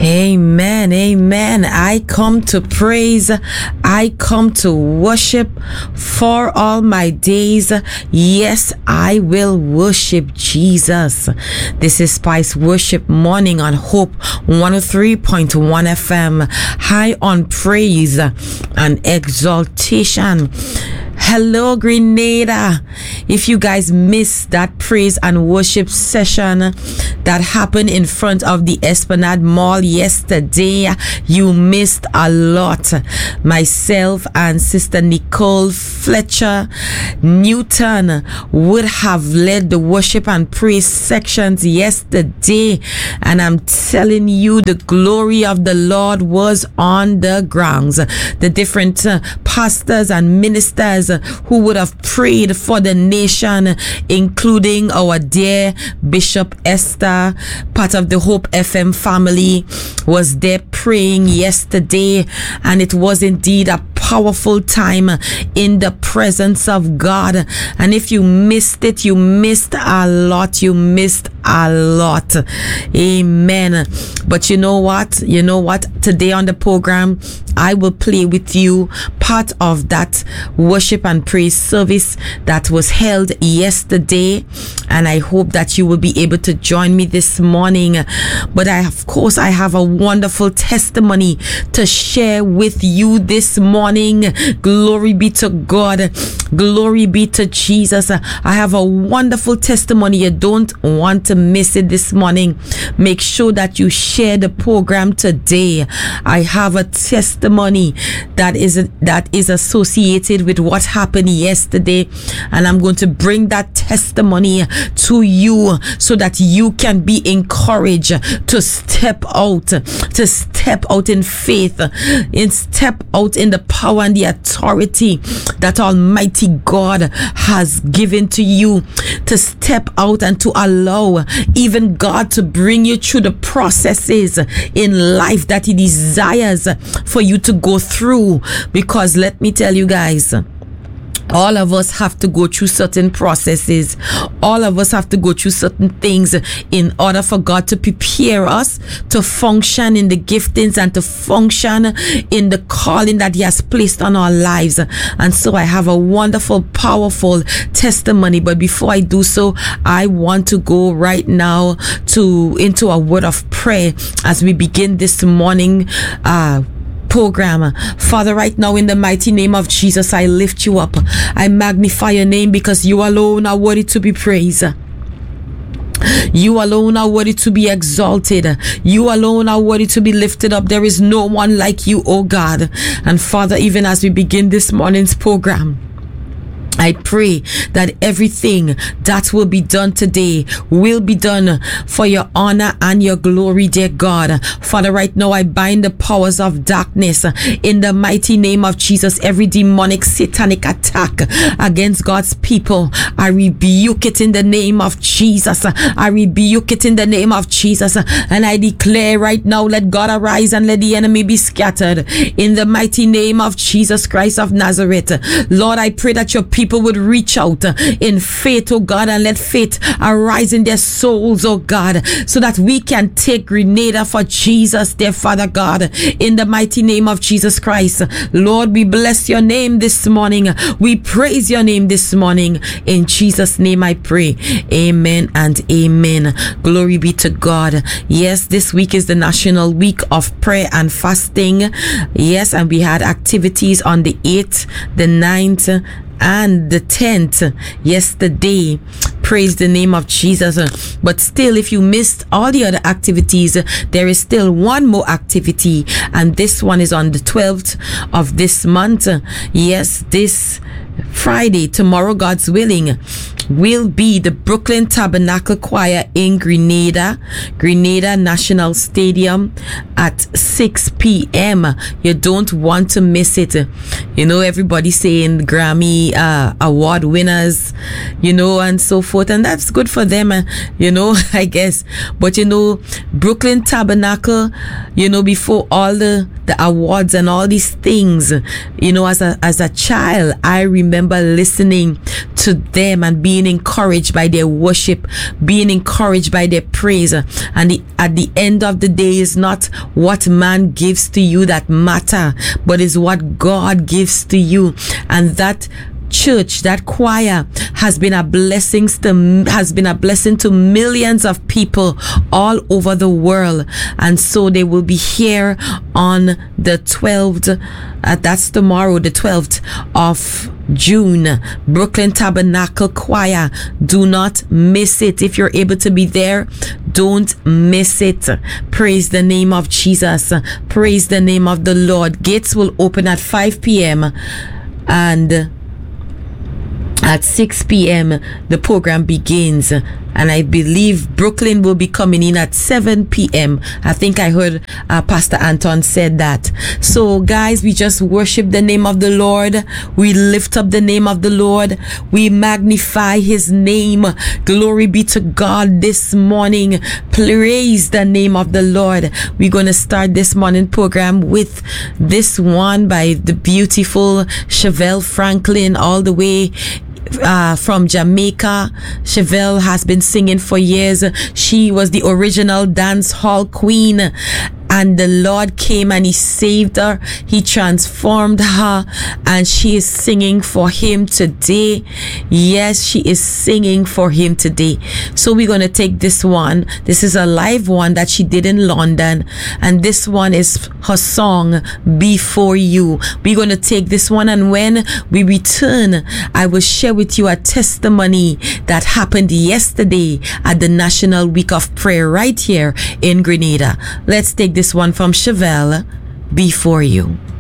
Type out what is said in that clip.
Amen. Amen. I come to praise. I come to worship for all my days. Yes, I will worship Jesus. This is Spice Worship Morning on Hope 103.1 FM. High on praise and exaltation. Hello, Grenada. If you guys missed that praise and worship session that happened in front of the Esplanade Mall yesterday, you missed a lot. Myself and Sister Nicole Fletcher Newton would have led the worship and praise sections yesterday, and I'm telling you, the glory of the Lord was on the grounds. The different pastors and ministers who would have prayed for the nation, including our dear Bishop Esther, part of the Hope FM family, was there praying yesterday, and it was indeed a powerful time in the presence of God. And if you missed it, you missed a lot. You missed a lot. Amen. But you know what? Today on the program, I will play with you part of that worship and praise service that was held yesterday, and I hope that you will be able to join me this morning. But I have a wonderful testimony to share with you this morning. Glory be to God. Glory be to Jesus. I have a wonderful testimony. You don't want to miss it this morning. Make sure that you share the program today. I have a testimony that is associated with what happened yesterday, and I'm going to bring that testimony to you so that you can be encouraged to step out in faith, and step out in the power and the authority that Almighty God has given to you, to step out and to allow even God to bring you through the processes in life that He desires for you to go through. Because let me tell you guys, all of us have to go through certain processes. All of us have to go through certain things in order for God to prepare us to function in the giftings and to function in the calling that He has placed on our lives. And so I have a wonderful, powerful testimony. But before I do so, I want to go right now into a word of prayer as we begin this morning program. Father, right now in the mighty name of Jesus, I lift you up. I magnify your name because you alone are worthy to be praised. You alone are worthy to be exalted. You alone are worthy to be lifted up. There is no one like you, oh God. And Father, even as we begin this morning's program, I pray that everything that will be done today will be done for your honor and your glory, dear God. Father, right now I bind the powers of darkness in the mighty name of Jesus. Every demonic, satanic attack against God's people, I rebuke it in the name of Jesus. I rebuke it in the name of Jesus. And I declare right now, let God arise and let the enemy be scattered in the mighty name of Jesus Christ of Nazareth. Lord, I pray that your people would reach out in faith, oh God, and let faith arise in their souls, oh God, so that we can take Grenada for Jesus, dear Father God, in the mighty name of Jesus Christ. Lord, we bless your name this morning. We praise your name this morning. In Jesus' name I pray. Amen and amen. Glory be to God. Yes, this week is the National Week of Prayer and Fasting. Yes, and we had activities on the 8th, the 9th, and the 10th yesterday. Praise the name of Jesus. But still, if you missed all the other activities, there is still one more activity, and this one is on the 12th of this month. Yes, this Friday, tomorrow, God's willing, will be the Brooklyn Tabernacle Choir in Grenada National Stadium at 6 p.m. You don't want to miss it. You know, everybody saying Grammy award winners, you know, and so forth, and that's good for them, you know, I guess. But you know, Brooklyn Tabernacle, you know, before all the awards and all these things, you know, as a child, I remember listening to them and being being encouraged by their worship, being encouraged by their praise. And at the end of the day, is not what man gives to you that matter, but is what God gives to you. And that church, that choir has been a blessing to millions of people all over the world. And so they will be here on the 12th, that's tomorrow, the 12th of June, Brooklyn Tabernacle Choir. Do not miss it. If you're able to be there, don't miss it. Praise the name of Jesus. Praise the name of the Lord. Gates will open at 5 p.m. and at 6 p.m. the program begins. And I believe Brooklyn will be coming in at 7 p.m. I think I heard Pastor Anton said that. So guys, we just worship the name of the Lord. We lift up the name of the Lord. We magnify his name. Glory be to God this morning. Praise the name of the Lord. We're going to start this morning program with this one by the beautiful Chevelle Franklin, all the way from Jamaica. Chevelle has been singing for years. She was the original dance hall queen, and the Lord came and he saved her. He transformed her, and she is singing for him today. Yes, she is singing for him today. So we're going to take this one. This is a live one that she did in London, and this one is her song, Before You. We're going to take this one, and when we return, I will share with you a testimony that happened yesterday at the National Week of Prayer right here in Grenada. Let's take this one from Chevelle, Before You.